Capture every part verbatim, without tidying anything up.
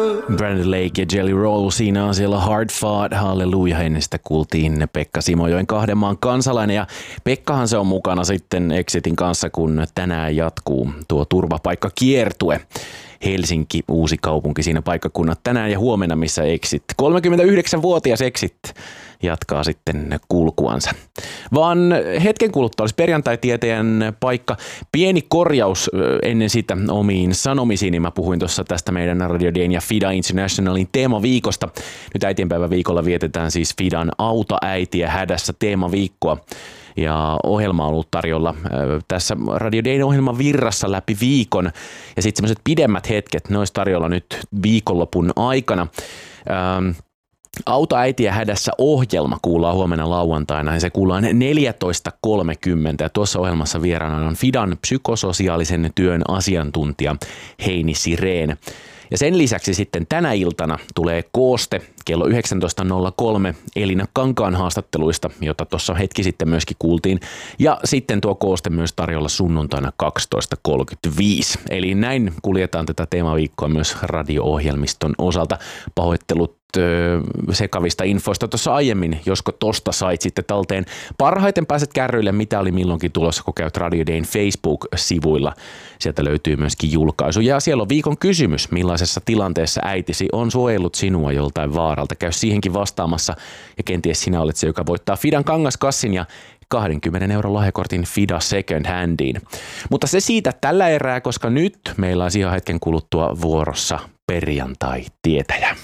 Brandon Lake ja Jelly Roll siinä asialla Hard Fought, halleluja. Ennen sitä kuultiin Pekka Simojoen kahden maan kansalainen ja Pekkahan se on mukana sitten Exitin kanssa, kun tänään jatkuu tuo turvapaikkakiertue. Helsinki, uusi kaupunki, siinä paikkakunnat tänään ja huomenna, missä Exit, kolmekymmentäyhdeksänvuotias Exit jatkaa sitten kulkuansa. Vaan hetken kuluttua olisi perjantai-tietäjän paikka. Pieni korjaus ennen sitä omiin sanomisiin, niin mä puhuin tuossa tästä meidän Radio Dayn ja Fida Internationalin teemaviikosta. Nyt äitienpäivän viikolla vietetään siis Fidan Auta äitiä hädässä teemaviikkoa. Ja ohjelma on ollut tarjolla tässä Radio Dayn ohjelman virrassa läpi viikon. Ja sitten semmoiset pidemmät hetket, ne olisi tarjolla nyt viikonlopun aikana. Ähm, Auta äitiä hädässä -ohjelma kuullaan huomenna lauantaina ja se kuullaan neljätoista kolmekymmentä. Ja tuossa ohjelmassa vieraana on Fidan psykososiaalisen työn asiantuntija Heini Sirén. Ja sen lisäksi sitten tänä iltana tulee kooste kello yhdeksäntoista nolla kolme Elina Kankaan haastatteluista, jota tuossa hetki sitten myöskin kuultiin. Ja sitten tuo kooste myös tarjolla sunnuntaina kaksitoista kolmekymmentäviisi. Eli näin kuljetaan tätä teemaviikkoa myös radio-ohjelmiston osalta. Pahoittelut sekavista infoista tuossa aiemmin, josko tosta sait sitten talteen. Parhaiten pääset kärryille, mitä oli milloinkin tulossa, kun käyt Radio Dayn Facebook-sivuilla. Sieltä löytyy myöskin julkaisu. Ja siellä on viikon kysymys, millaisessa tilanteessa äitisi on suojellut sinua joltain vaaralta. Käy siihenkin vastaamassa ja kenties sinä olet se, joka voittaa Fidan kangaskassin ja kaksikymmentä euron lahjakortin Fida Second Handiin. Mutta se siitä tällä erää, koska nyt meillä on ihan hetken kuluttua vuorossa perjantai-tietäjä.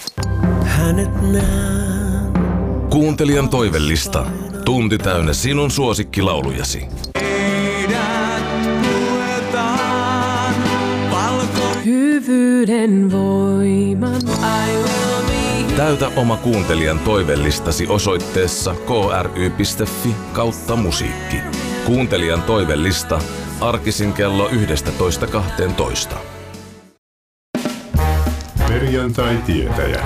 Kuuntelijan toivellista. Tunti täynnä sinun suosikkilaulujasi. Hyvyyden voiman. Täytä oma kuuntelijan toivellistasi osoitteessa kry piste fi kautta musiikki. Kuuntelijan toivellista arkisin kello yksitoista kaksitoista. Perjantai-tietäjä.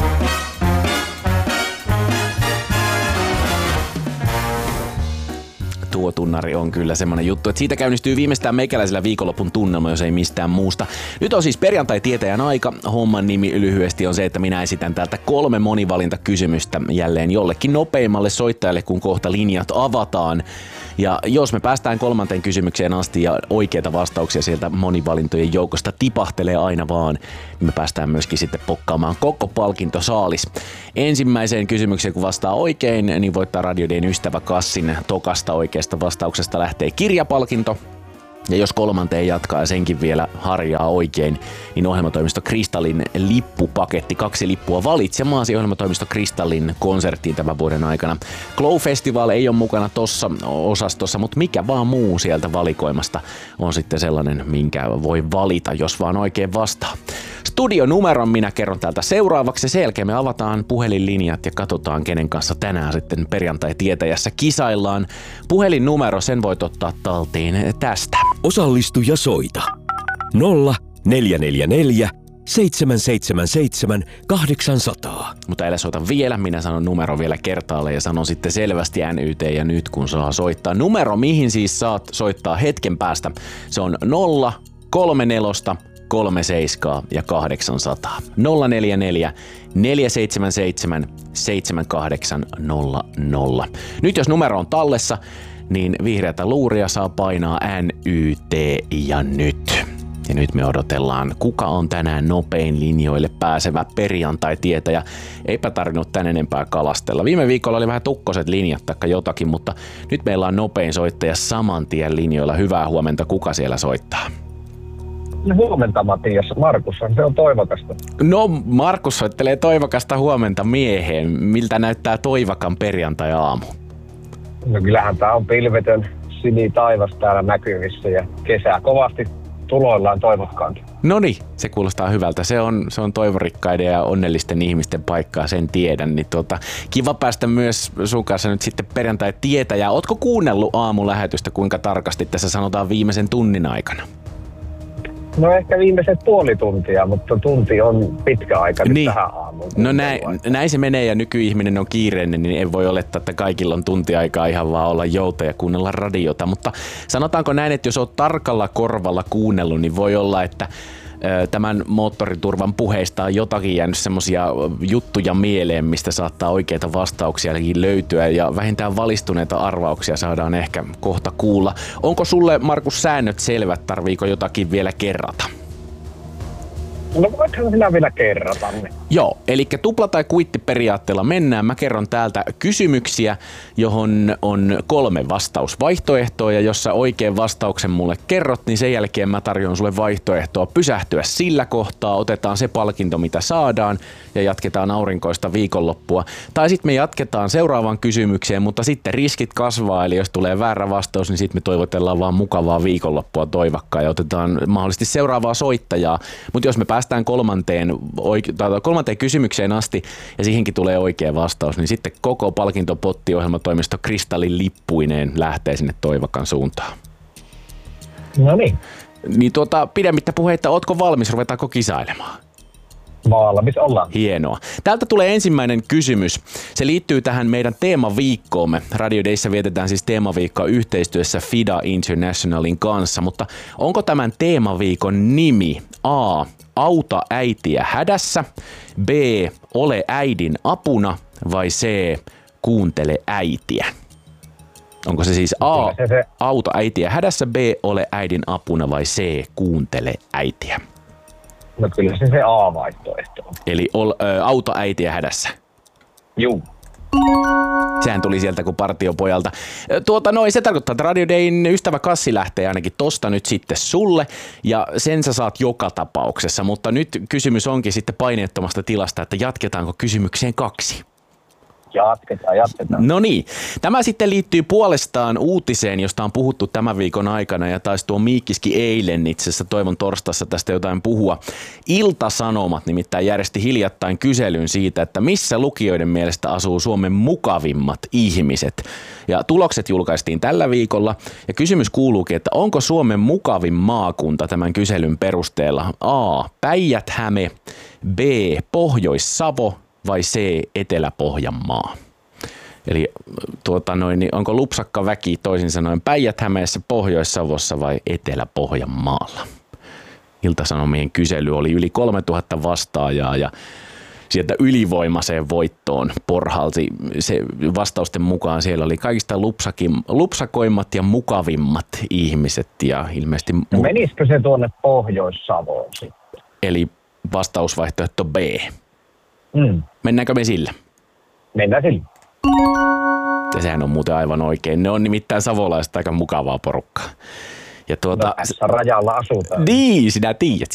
Tuo tunnari on kyllä semmoinen juttu, että siitä käynnistyy viimeistään meikäläisellä viikonlopun tunnelma, jos ei mistään muusta. Nyt on siis perjantai-tietäjän aika. Homman nimi lyhyesti on se, että minä esitän täältä kolme monivalintakysymystä jälleen jollekin nopeimmalle soittajalle, kun kohta linjat avataan. Ja jos me päästään kolmanteen kysymykseen asti ja oikeita vastauksia sieltä monivalintojen joukosta tipahtelee aina vaan, niin me päästään myöskin sitten pokkaamaan koko palkintosaalis. Ensimmäiseen kysymykseen, kun vastaa oikein, niin voittaa Radio Dayn ystäväkassin. Tokasta oikeasta vastauksesta lähtee kirjapalkinto. Ja jos kolmanteen jatkaa ja senkin vielä harjaa oikein, niin ohjelmatoimisto Kristallin lippupaketti, kaksi lippua valitsemaasi ohjelmatoimisto Kristallin konserttiin tämän vuoden aikana. Glow Festival ei ole mukana tossa osastossa, mutta mikä vaan muu sieltä valikoimasta on sitten sellainen, minkä voi valita, jos vaan oikein vastaa. Studionumeron minä kerron täältä seuraavaksi. Sen jälkeen me avataan puhelinlinjat ja katsotaan, kenen kanssa tänään sitten perjantai-tietäjässä kisaillaan. Puhelinnumero, sen voit ottaa talteen tästä. Osallistu ja soita. nolla neljä neljä neljä seitsemän seitsemän seitsemän kahdeksan nolla nolla. Mutta älä soita vielä, minä sanon numero vielä kertaalle ja sanon sitten selvästi N Y T ja nyt kun saa soittaa. Numero, mihin siis saat soittaa hetken päästä, se on nolla kolme neljä kolme seitsemän ja kahdeksan nolla nolla. nolla neljä neljä neljä seitsemän seitsemän seitsemän kahdeksan nolla nolla. Nyt jos numero on tallessa, niin vihreätä luuria saa painaa N Y T ja nyt. Ja nyt me odotellaan, kuka on tänään nopein linjoille pääsevä perjantai-tietäjä. Eipä tarvinnut tän enempää kalastella. Viime viikolla oli vähän tukkoset linjat taikka jotakin, mutta nyt meillä on nopein soittaja saman tien linjoilla. Hyvää huomenta, kuka siellä soittaa? Huomenta Matias, Markushan, se on Toivokasta. No Markus soittelee Toivokasta huomenta mieheen. Miltä näyttää Toivakan perjantai-aamu? No kyllähän tää on pilvetön sinitaivas täällä näkyvissä ja kesää kovasti tuloillaan Toivokkaankin. Noniin, se kuulostaa hyvältä. Se on, se on toivorikkaiden ja onnellisten ihmisten paikkaa, sen tiedän. Niin tuota, kiva päästä myös sun kanssa nyt sitten perjantai-tietäjää. Ootko kuunnellut aamulähetystä kuinka tarkasti tässä sanotaan viimeisen tunnin aikana? No ehkä viimeiset puoli tuntia, mutta tunti on pitkä aika nyt niin. Tähän aamuun. No näin, näin se menee ja nykyihminen on kiireinen, niin ei voi olettaa, että kaikilla on tunti aikaa ihan vaan olla jouta ja kuunnella radiota. Mutta sanotaanko näin, että jos oot tarkalla korvalla kuunnellut, niin voi olla, että tämän moottoriturvan puheista on jotakin jäänyt semmoisia juttuja mieleen, mistä saattaa oikeita vastauksia löytyä ja vähintään valistuneita arvauksia saadaan ehkä kohta kuulla. Onko sulle, Markus, säännöt selvät? Tarviiko jotakin vielä kerrata? No voithan sinä vielä kerrata ne. Joo, eli tupla- tai kuittiperiaatteella mennään. Mä kerron täältä kysymyksiä, johon on kolme vastausvaihtoehtoa, ja jos sä oikein vastauksen mulle kerrot, niin sen jälkeen mä tarjoan sulle vaihtoehtoa pysähtyä sillä kohtaa, otetaan se palkinto, mitä saadaan, ja jatketaan aurinkoista viikonloppua. Tai sitten me jatketaan seuraavaan kysymykseen, mutta sitten riskit kasvaa, eli jos tulee väärä vastaus, niin sitten me toivotellaan vaan mukavaa viikonloppua toivakkaan ja otetaan mahdollisesti seuraavaa soittajaa. Mutta jos me päästään kolmanteen, oike- tai kolmanteen kysymykseen asti ja siihenkin tulee oikea vastaus, niin sitten koko palkintopotti-ohjelmatoimisto Kristallin lippuineen lähtee sinne toivakan suuntaan. No niin. Niin tuota, pidemmittä puheitta, ootko valmis, ruvetaanko kisailemaan? Valmis ollaan. Hienoa. Täältä tulee ensimmäinen kysymys. Se liittyy tähän meidän teemaviikkoomme. Radio Dayssä vietetään siis teemaviikkoa yhteistyössä F I D A Internationalin kanssa, mutta onko tämän teemaviikon nimi A. Auta äitiä hädässä, B. Ole äidin apuna vai C. Kuuntele äitiä? Onko se siis A. Se se. Auta äitiä hädässä, B. Ole äidin apuna vai C. Kuuntele äitiä? No kyllä se se A-vaihtoehto on. Eli ol, ä, auta äitiä hädässä. Juu. Sehän tuli sieltä kuin partiopojalta. Tuota noin, se tarkoittaa, että Radio Dayn ystävä Kassi lähtee ainakin tosta nyt sitten sulle, ja sen sä saat joka tapauksessa, mutta nyt kysymys onkin sitten paineettomasta tilasta, että jatketaanko kysymykseen kaksi. Jatketaan, jatketaan. No niin, tämä sitten liittyy puolestaan uutiseen, josta on puhuttu tämän viikon aikana, ja taisi tuo Miikkiski eilen itse asiassa, toivon torstassa tästä jotain puhua. Ilta-Sanomat nimittäin järjesti hiljattain kyselyn siitä, että missä lukijoiden mielestä asuu Suomen mukavimmat ihmiset. Ja tulokset julkaistiin tällä viikolla, ja kysymys kuuluukin, että onko Suomen mukavin maakunta tämän kyselyn perusteella? A. Päijät-Häme, B. Pohjois-Savo vai C. Etelä-Pohjanmaa? Eli tuota noin, niin onko lupsakka väki toisin sanoen Päijät-Hämeessä, Pohjois-Savossa vai Etelä-Pohjanmaalla? Ilta-Sanomien kysely oli yli kolmetuhatta vastaajaa ja sieltä ylivoimaiseen voittoon porhalti. Se vastausten mukaan siellä oli kaikista lupsakin, lupsakoimmat ja mukavimmat ihmiset ja ilmeisesti... Mu- Menisikö se tuonne Pohjois-Savoon sitten? Eli vastausvaihtoehto B. Mm. Mennäänkö me sillä? Mennään sillä. Ja sehän on muuten aivan oikein. Ne on nimittäin savolaiset aika mukavaa porukkaa. Ja tuota, no, tässä rajalla asutaan. Niin, sinä tiedät.